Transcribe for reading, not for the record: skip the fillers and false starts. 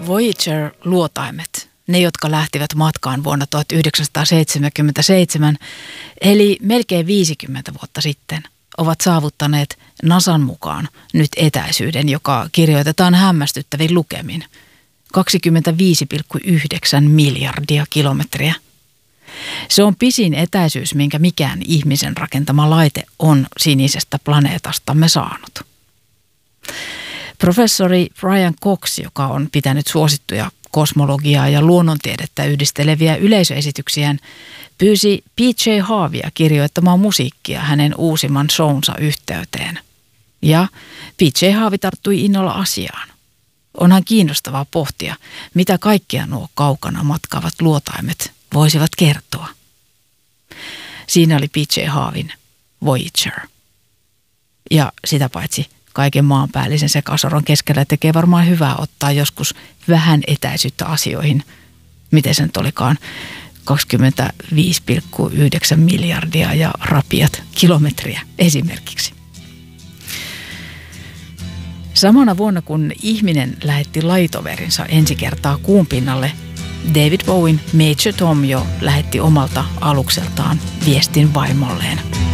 Voyager-luotaimet, ne jotka lähtivät matkaan vuonna 1977, eli melkein 50 vuotta sitten, ovat saavuttaneet NASAn mukaan nyt etäisyyden, joka kirjoitetaan hämmästyttävin lukemin. 25,9 miljardia kilometriä. Se on pisin etäisyys, minkä mikään ihmisen rakentama laite on sinisestä planeetastamme saanut. Professori Brian Cox, joka on pitänyt suosittuja kosmologiaa ja luonnontiedettä yhdisteleviä yleisöesityksiään, pyysi PJ Harveya kirjoittamaan musiikkia hänen uusimman shownsa yhteyteen. Ja PJ Harvey tarttui innolla asiaan. Onhan kiinnostavaa pohtia, mitä kaikkea nuo kaukana matkaavat luotaimet voisivat kertoa. Siinä oli PJ Harveyn Voyager. Ja sitä paitsi kaiken maanpäällisen sekasoron keskellä tekee varmaan hyvää ottaa joskus vähän etäisyyttä asioihin. Miten se nyt olikaan? 25,9 miljardia ja rapiat kilometriä esimerkiksi. Samana vuonna, kun ihminen lähetti lajitoverinsa ensi kertaa kuun pinnalle, David Bowen Major Tom jo lähetti omalta alukseltaan viestin vaimolleen.